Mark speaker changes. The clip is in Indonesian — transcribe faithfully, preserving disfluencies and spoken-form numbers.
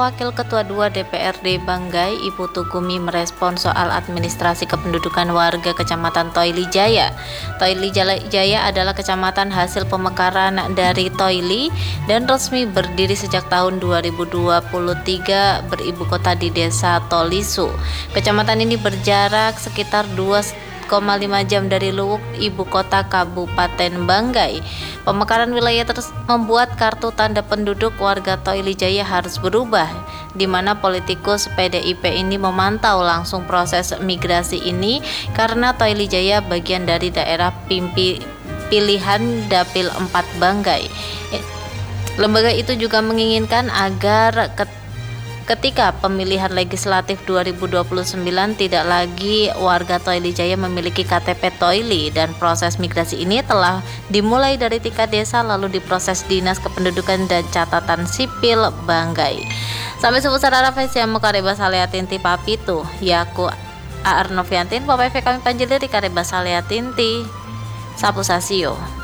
Speaker 1: Wakil Ketua dua D P R D Banggai, Ibu Tugumi merespon soal administrasi kependudukan warga Kecamatan Toili Jaya. Toili Jaya adalah kecamatan hasil pemekaran dari Toili dan resmi berdiri sejak tahun dua ribu dua puluh tiga, beribu kota di Desa Tolisu. Kecamatan ini berjarak sekitar dua koma lima jam dari Luwuk, ibu kota Kabupaten Banggai. Pemekaran wilayah terus membuat kartu tanda penduduk warga Toili Jaya harus berubah, di mana politikus P D I P ini memantau langsung proses migrasi ini karena Toili Jaya bagian dari daerah pimpi, pilihan Dapil empat Banggai. Lembaga itu juga menginginkan agar ket Ketika pemilihan legislatif dua ribu dua puluh sembilan tidak lagi warga Toili Jaya memiliki K T P Toili, dan proses migrasi ini telah dimulai dari tingkat desa lalu diproses Dinas Kependudukan dan Catatan Sipil Banggai. Sampai sebesar arafes yang mukareba saleatinti papitu yaku A R Noviantin Pop F kami panjili di kareba saleatinti Sapu Sasio.